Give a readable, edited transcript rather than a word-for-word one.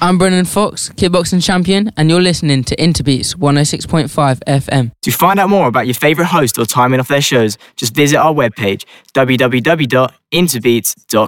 I'm Brennan Fox, kickboxing champion, and you're listening to Interbeats 106.5 FM. To find out more about your favourite host or timing of their shows, just visit our webpage, www.interbeats.com.